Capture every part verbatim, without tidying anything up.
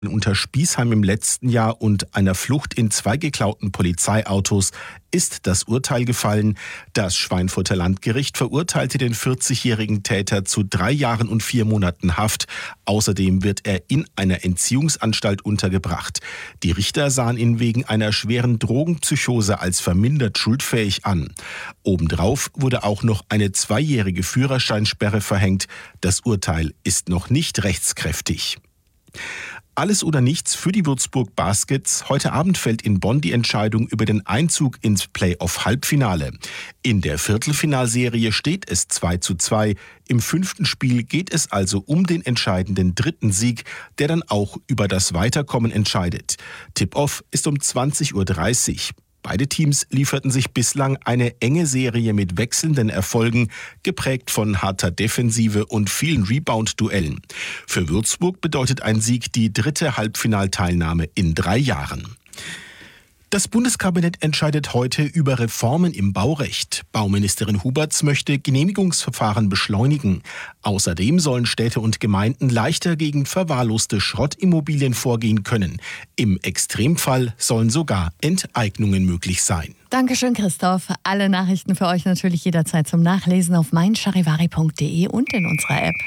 Unter Spießheim im letzten Jahr und einer Flucht in zwei geklauten Polizeiautos ist das Urteil gefallen. Das Schweinfurter Landgericht verurteilte den vierzigjährigen Täter zu drei Jahren und vier Monaten Haft. Außerdem wird er in einer Entziehungsanstalt untergebracht. Die Richter sahen ihn wegen einer schweren Drogenpsychose als vermindert schuldfähig an. Obendrauf wurde auch noch eine zweijährige Führerscheinsperre verhängt. Das Urteil ist noch nicht rechtskräftig. Alles oder nichts für die Würzburg Baskets. Heute Abend fällt in Bonn die Entscheidung über den Einzug ins Playoff-Halbfinale. In der Viertelfinalserie steht es zwei zu zwei. Im fünften Spiel geht es also um den entscheidenden dritten Sieg, der dann auch über das Weiterkommen entscheidet. Tip-Off ist um zwanzig Uhr dreißig. Beide Teams lieferten sich bislang eine enge Serie mit wechselnden Erfolgen, geprägt von harter Defensive und vielen Rebound-Duellen. Für Würzburg bedeutet ein Sieg die dritte Halbfinalteilnahme in drei Jahren. Das Bundeskabinett entscheidet heute über Reformen im Baurecht. Bauministerin Huberts möchte Genehmigungsverfahren beschleunigen. Außerdem sollen Städte und Gemeinden leichter gegen verwahrloste Schrottimmobilien vorgehen können. Im Extremfall sollen sogar Enteignungen möglich sein. Dankeschön, Christoph. Alle Nachrichten für euch natürlich jederzeit zum Nachlesen auf mein charivari punkt de und in unserer App.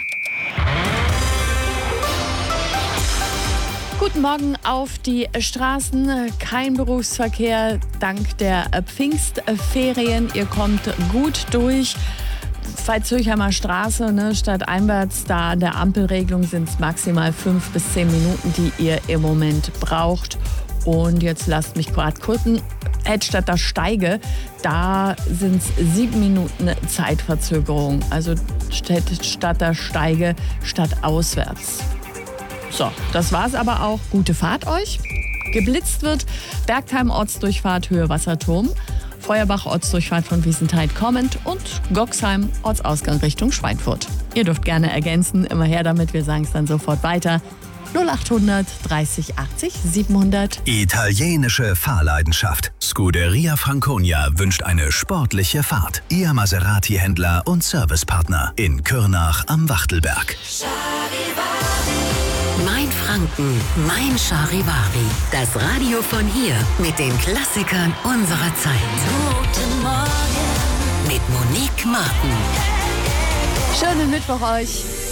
Guten Morgen auf die Straßen. Kein Berufsverkehr dank der Pfingstferien. Ihr kommt gut durch. Veitshöchheimer Straße, ne, stadteinwärts, da an der Ampelregelung sind es maximal fünf bis zehn Minuten, die ihr im Moment braucht. Und jetzt lasst mich gerade gucken. Hedstadter Steige, da sind es sieben Minuten Zeitverzögerung. Also Hedstadter Steige statt auswärts. So, das war's aber auch. Gute Fahrt euch. Geblitzt wird Bergheim Ortsdurchfahrt Höhe Wasserturm, Feuerbach Ortsdurchfahrt von Wiesenthal kommend und Goxheim Ortsausgang Richtung Schweinfurt. Ihr dürft gerne ergänzen, immer her damit, wir sagen es dann sofort weiter. null achthundert dreißig achtzig siebenhundert. Italienische Fahrleidenschaft. Scuderia Franconia wünscht eine sportliche Fahrt. Ihr Maserati-Händler und Servicepartner in Kürnach am Wachtelberg. Mein Franken, mein Charivari. Das Radio von hier mit den Klassikern unserer Zeit. Guten Morgen mit Monique Martin. Schönen Mittwoch euch.